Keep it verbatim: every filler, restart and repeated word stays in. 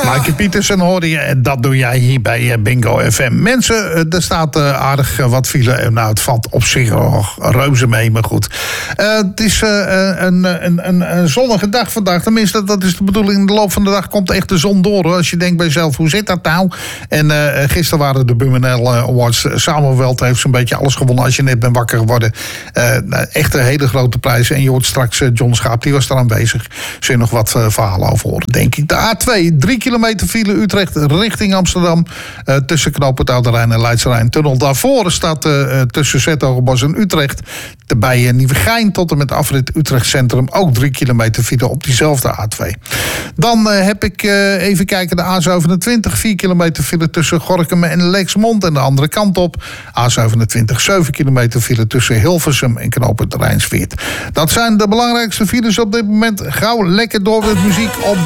Maaike Pietersen hoorde je. En dat doe jij hier bij Bingo F M. Mensen, er staat uh, aardig wat file. Nou, het valt op zich oh, reuze mee, maar goed. Uh, het is uh, een, een, een, een zonnige dag vandaag. Tenminste, dat is de bedoeling. In de loop van de dag komt echt de zon door. Hoor. Als je denkt bij jezelf, hoe zit dat nou? En uh, gisteren waren de Bummenel Awards. Samenweld heeft zo'n beetje alles gewonnen als je net bent wakker geworden. Uh, echt een hele grote prijs. En je hoort straks uh, John Schaap, die was daar aanwezig. Zul je nog wat uh, verhalen over horen, denk ik. De A twee, drie kilometer file Utrecht richting Amsterdam. Uh, tussen Knoop het Oude Rijn en Leidse Rijn tunnel. Daarvoor staat uh, tussen Zetogenbos en Utrecht. Bij uh, Nieuwegein tot en met afrit Utrecht Centrum. Ook drie kilometer file op diezelfde A twee. Dan uh, heb ik uh, even kijken de A zevenentwintig. vier kilometer file tussen Gorinchem en Lexmond. En de andere kant op. A zevenentwintig, zeven kilometer file tussen Hilversum en Knoop het Rijnsweert. Dat zijn de belangrijkste files op dit moment. Gauw lekker door met muziek op de